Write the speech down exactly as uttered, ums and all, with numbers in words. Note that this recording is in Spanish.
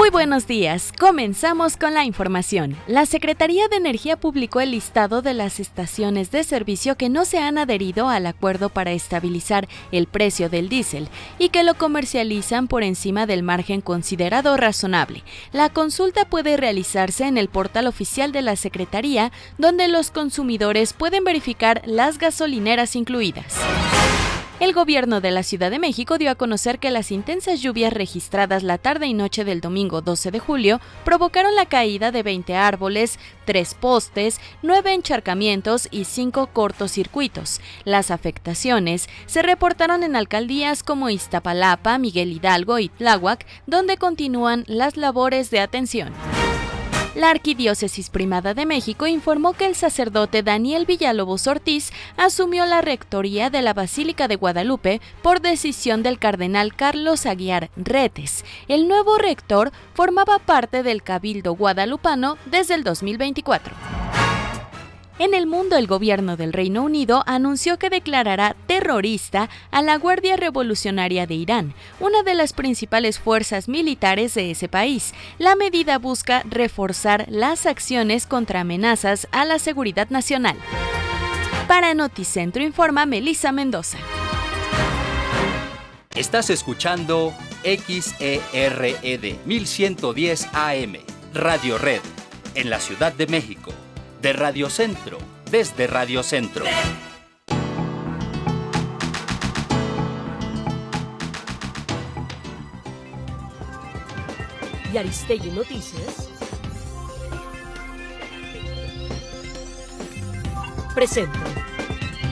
Muy buenos días, comenzamos con la información. La Secretaría de Energía publicó el listado de las estaciones de servicio que no se han adherido al acuerdo para estabilizar el precio del diésel y que lo comercializan por encima del margen considerado razonable. La consulta puede realizarse en el portal oficial de la Secretaría, donde los consumidores pueden verificar las gasolineras incluidas. El gobierno de la Ciudad de México dio a conocer que las intensas lluvias registradas la tarde y noche del domingo doce de julio provocaron la caída de veinte árboles, tres postes, nueve encharcamientos y cinco cortocircuitos. Las afectaciones se reportaron en alcaldías como Iztapalapa, Miguel Hidalgo y Tláhuac, donde continúan las labores de atención. La Arquidiócesis Primada de México informó que el sacerdote Daniel Villalobos Ortiz asumió la rectoría de la Basílica de Guadalupe por decisión del cardenal Carlos Aguiar Retes. El nuevo rector formaba parte del Cabildo guadalupano desde el dos mil veinticuatro. En el mundo, el gobierno del Reino Unido anunció que declarará terrorista a la Guardia Revolucionaria de Irán, una de las principales fuerzas militares de ese país. La medida busca reforzar las acciones contra amenazas a la seguridad nacional. Para Noticentro informa Melissa Mendoza. Estás escuchando X E R E D mil ciento diez A M, Radio Red, en la Ciudad de México. De Radio Centro, desde Radio Centro. Y Aristegui Noticias presenta.